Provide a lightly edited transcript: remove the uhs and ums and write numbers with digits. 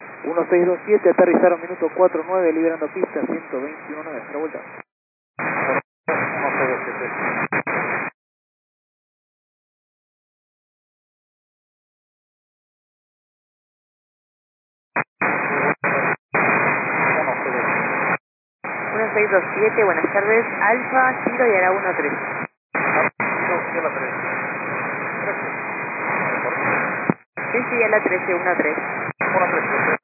1627, aterrizaron minuto 49, liberando pista, 121.9, otra vuelta. 1627. Buenas tardes, Alfa, Kilo y Ara 13. Sí, a la 13, 13.